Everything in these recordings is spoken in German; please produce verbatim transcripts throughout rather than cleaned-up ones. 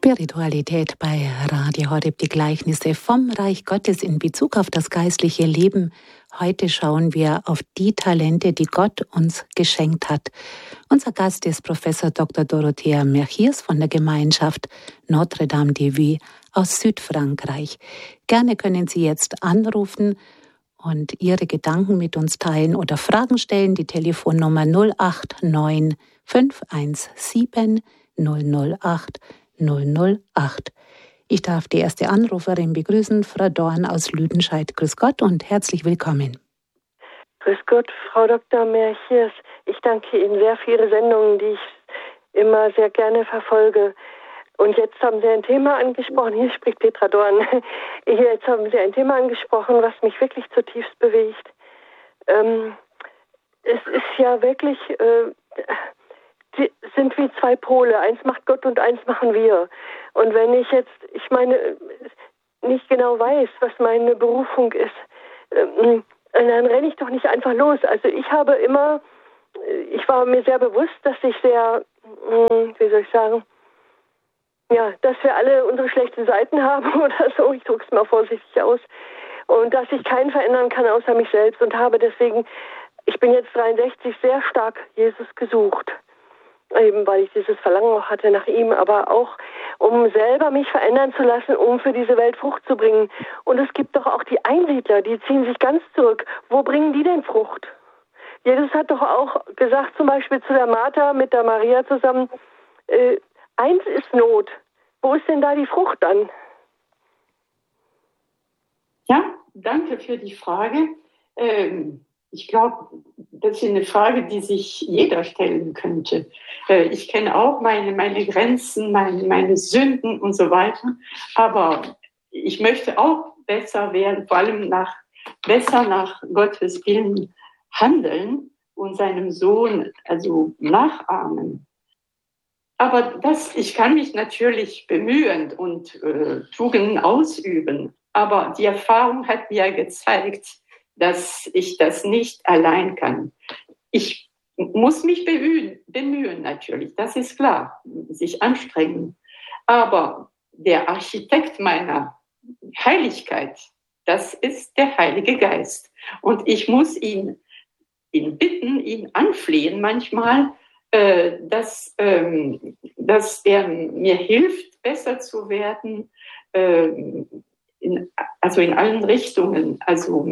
Spiritualität bei Radio Horeb, die Gleichnisse vom Reich Gottes in Bezug auf das geistliche Leben. Heute schauen wir auf die Talente, die Gott uns geschenkt hat. Unser Gast ist Professor Doktor Dorothea Merchiers von der Gemeinschaft Notre Dame des Vues aus Südfrankreich. Gerne können Sie jetzt anrufen und Ihre Gedanken mit uns teilen oder Fragen stellen. Die Telefonnummer null acht neun fünf eins sieben null null acht null null acht. Ich darf die erste Anruferin begrüßen, Frau Dorn aus Lüdenscheid. Grüß Gott und herzlich willkommen. Grüß Gott, Frau Doktor Merchiers. Ich danke Ihnen sehr für Ihre Sendungen, die ich immer sehr gerne verfolge. Und jetzt haben Sie ein Thema angesprochen, hier spricht Petra Dorn. Jetzt haben Sie ein Thema angesprochen, was mich wirklich zutiefst bewegt. Ähm, es ist ja wirklich... Äh, Sie sind wie zwei Pole. Eins macht Gott und eins machen wir. Und wenn ich jetzt, ich meine, nicht genau weiß, was meine Berufung ist, dann renne ich doch nicht einfach los. Also ich habe immer, ich war mir sehr bewusst, dass ich sehr, wie soll ich sagen, ja, dass wir alle unsere schlechten Seiten haben oder so. Ich drücke es mal vorsichtig aus. Und dass ich keinen verändern kann außer mich selbst und habe deswegen, ich bin jetzt dreiundsechzig, sehr stark Jesus gesucht. Eben weil ich dieses Verlangen auch hatte nach ihm, aber auch um selber mich verändern zu lassen, um für diese Welt Frucht zu bringen. Und es gibt doch auch die Einsiedler, die ziehen sich ganz zurück. Wo bringen die denn Frucht? Jesus hat doch auch gesagt, zum Beispiel zu der Martha mit der Maria zusammen, äh, eins ist Not. Wo ist denn da die Frucht dann? Ja, danke für die Frage. Ähm Ich glaube, das ist eine Frage, die sich jeder stellen könnte. Ich kenne auch meine, meine Grenzen, meine, meine Sünden und so weiter. Aber ich möchte auch besser werden, vor allem nach, besser nach Gottes Willen handeln und seinem Sohn also nachahmen. Aber das, ich kann mich natürlich bemühen und äh, Tugenden ausüben. Aber die Erfahrung hat mir gezeigt, dass ich das nicht allein kann. Ich muss mich bemühen, bemühen natürlich, das ist klar, sich anstrengen. Aber der Architekt meiner Heiligkeit, das ist der Heilige Geist. Und ich muss ihn, ihn bitten, ihn anflehen manchmal, äh, dass, ähm, dass er mir hilft, besser zu werden, äh, in, also in allen Richtungen, also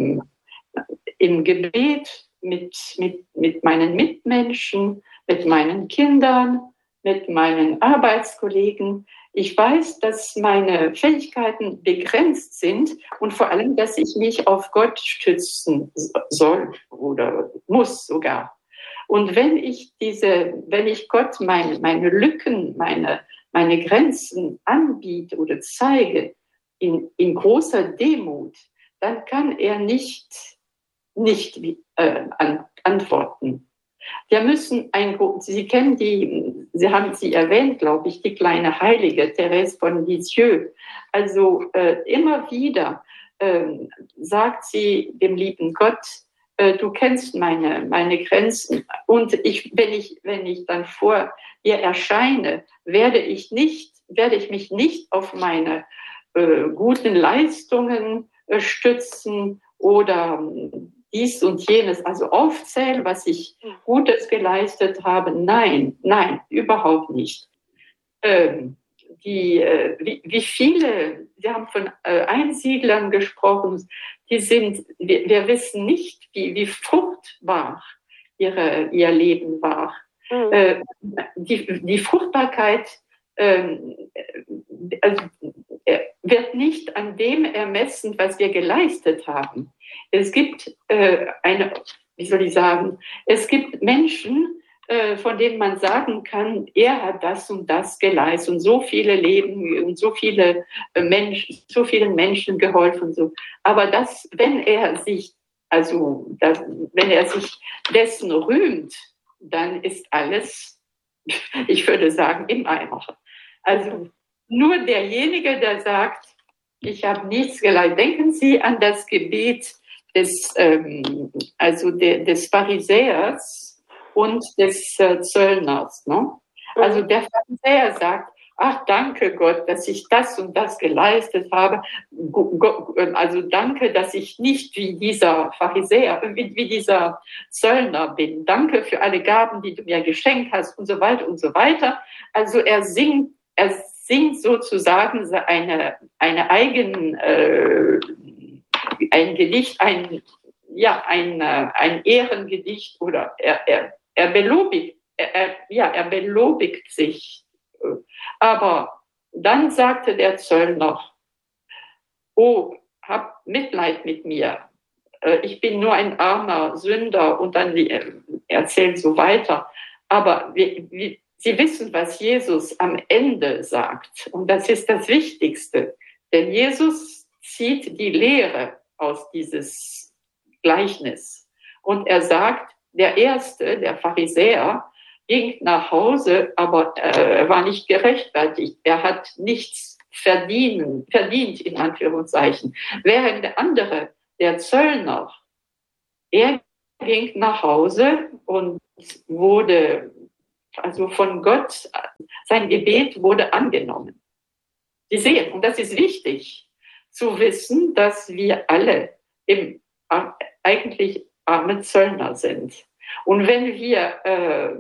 im Gebet, mit, mit, mit meinen Mitmenschen, mit meinen Kindern, mit meinen Arbeitskollegen. Ich weiß, dass meine Fähigkeiten begrenzt sind und vor allem, dass ich mich auf Gott stützen soll oder muss sogar. Und wenn ich diese, wenn ich Gott meine, meine Lücken, meine, meine Grenzen anbiete oder zeige in, in großer Demut, dann kann er nicht nicht äh, an, antworten. Wir müssen ein, Sie kennen die, Sie haben sie erwähnt, glaube ich, die kleine Heilige Thérèse von Lisieux. Also äh, immer wieder äh, sagt sie dem lieben Gott, äh, du kennst meine meine Grenzen und ich, wenn ich wenn ich dann vor ihr erscheine, werde ich nicht, werde ich mich nicht auf meine äh, guten Leistungen äh, stützen oder dies und jenes, also aufzählen, was ich Gutes geleistet habe. Nein, nein, überhaupt nicht. Ähm, die, äh, wie, wie viele, wir haben von äh, Einsiedlern gesprochen, die sind, wir, wir wissen nicht, wie, wie fruchtbar ihre, ihr Leben war. Mhm. Äh, die, die Fruchtbarkeit äh, also, äh, wird nicht an dem ermessen, was wir geleistet haben. Es gibt äh, eine, wie soll ich sagen, es gibt Menschen, äh, von denen man sagen kann, er hat das und das geleistet und so viele Leben und so viele äh, Menschen, so vielen Menschen geholfen. So. Aber das, wenn er sich, also das, wenn er sich dessen rühmt, dann ist alles, ich würde sagen, im Eimer. Also nur derjenige, der sagt, ich habe nichts geleistet. Denken Sie an das Gebet des, ähm, also de, des Pharisäers und des äh, Zöllners. Ne? Also der Pharisäer sagt, ach, danke Gott, dass ich das und das geleistet habe. Also danke, dass ich nicht wie dieser Pharisäer, wie, wie dieser Zöllner bin. Danke für alle Gaben, die du mir geschenkt hast und so weiter und so weiter. Also er singt, er singt sozusagen eine, eine eigen, äh, ein Gedicht, ein, ja, ein, ein Ehrengedicht oder er, er, er belobigt, er, er, ja, er belobigt sich. Aber dann sagte der Zöllner, oh, hab Mitleid mit mir. Ich bin nur ein armer Sünder. Und dann erzählt so weiter. Aber wir, wir, Sie wissen, was Jesus am Ende sagt. Und das ist das Wichtigste. Denn Jesus zieht die Lehre aus dieses Gleichnis. Und er sagt, der Erste, der Pharisäer, ging nach Hause, aber äh, er war nicht gerechtfertigt. Er hat nichts verdienen, verdient, in Anführungszeichen. Während der andere, der Zöllner, er ging nach Hause und wurde, also von Gott, sein Gebet wurde angenommen. Sie sehen, und das ist wichtig, zu wissen, dass wir alle im, eigentlich arme Zöllner sind. Und wenn wir äh,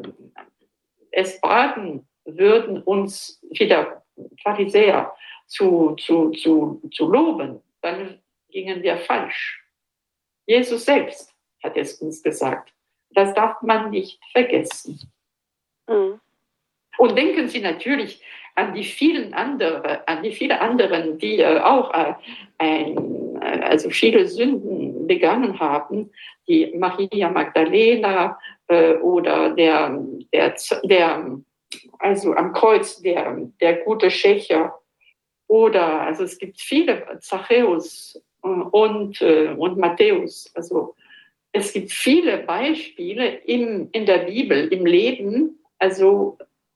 es wagen würden, uns wie der Pharisäer zu, zu, zu, zu loben, dann gingen wir falsch. Jesus selbst hat es uns gesagt. Das darf man nicht vergessen. Mhm. Und denken Sie natürlich an die vielen anderen, an die vielen anderen, die äh, auch äh, ein, also viele Sünden begangen haben, die Maria Magdalena äh, oder der, der, der, also am Kreuz der, der gute Schächer oder, also es gibt viele, Zachäus und, äh, und Matthäus, also es gibt viele Beispiele im, in der Bibel, im Leben, also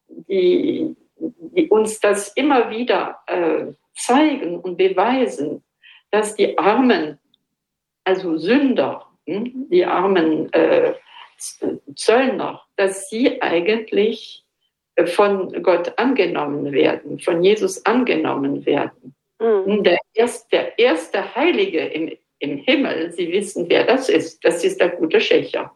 die, die uns das immer wieder äh, zeigen und beweisen, dass die armen, also Sünder, hm, die armen äh, Zöllner, dass sie eigentlich von Gott angenommen werden, von Jesus angenommen werden. Mhm. Der, erste, der erste Heilige im, im Himmel, Sie wissen, wer das ist, das ist der gute Schächer.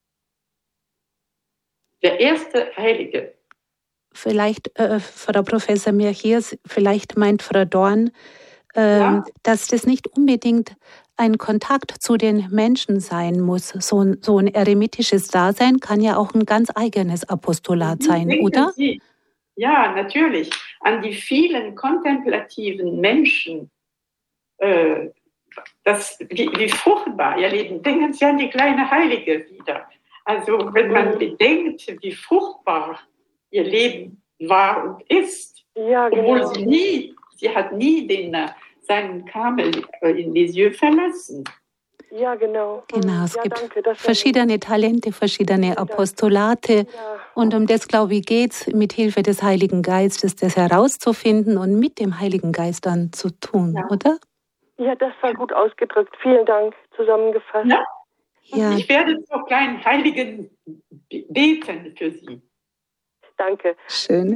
Der erste Heilige. Vielleicht, äh, Frau Professor Melchiers, vielleicht meint Frau Dorn, äh, ja. dass das nicht unbedingt ein Kontakt zu den Menschen sein muss. So ein, so ein eremitisches Dasein kann ja auch ein ganz eigenes Apostolat Wie sein, oder? Sie? Ja, natürlich. An die vielen kontemplativen Menschen, äh, das, wie, wie fruchtbar ihr Leben. Denken Sie an die kleine Heilige wieder. Also wenn man bedenkt, wie fruchtbar ihr Leben war und ist, ja, genau. Obwohl sie nie, sie hat nie den, seinen Karmel in Lisieux verlassen. Ja, genau. Genau, es ja, gibt danke, verschiedene Talente, verschiedene Apostolate. Ja. Und um das, glaube ich, geht es, mit Hilfe des Heiligen Geistes das herauszufinden und mit dem Heiligen Geist dann zu tun, ja. oder? Ja, das war gut ausgedrückt. Vielen Dank, zusammengefasst. Ja. Ja. Ich werde zur kleinen Heiligen beten für Sie. Danke. Schön.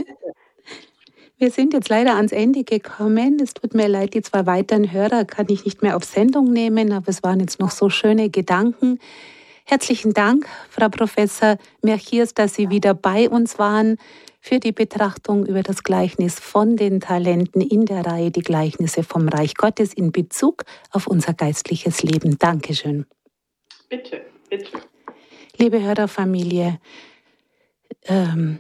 Wir sind jetzt leider ans Ende gekommen. Es tut mir leid, die zwei weiteren Hörer kann ich nicht mehr auf Sendung nehmen, aber es waren jetzt noch so schöne Gedanken. Herzlichen Dank, Frau Professor Melchiers, dass Sie wieder bei uns waren für die Betrachtung über das Gleichnis von den Talenten in der Reihe Die Gleichnisse vom Reich Gottes in Bezug auf unser geistliches Leben. Dankeschön. Bitte, bitte. Liebe Hörerfamilie, ähm,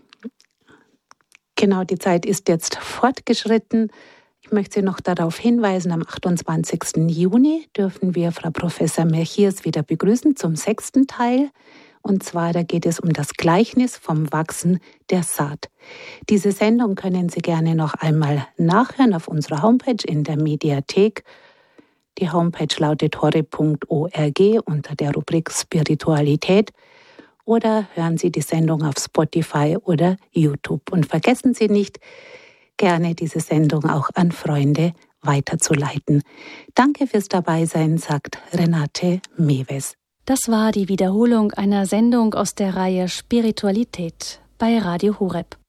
genau, die Zeit ist jetzt fortgeschritten. Ich möchte Sie noch darauf hinweisen, am achtundzwanzigsten Juni dürfen wir Frau Professor Melchiers wieder begrüßen zum sechsten Teil. Und zwar, da geht es um das Gleichnis vom Wachsen der Saat. Diese Sendung können Sie gerne noch einmal nachhören auf unserer Homepage in der Mediathek. Die Homepage lautet horeb punkt org unter der Rubrik Spiritualität. Oder hören Sie die Sendung auf Spotify oder YouTube. Und vergessen Sie nicht, gerne diese Sendung auch an Freunde weiterzuleiten. Danke fürs Dabeisein, sagt Renate Mewes. Das war die Wiederholung einer Sendung aus der Reihe Spiritualität bei Radio Horeb.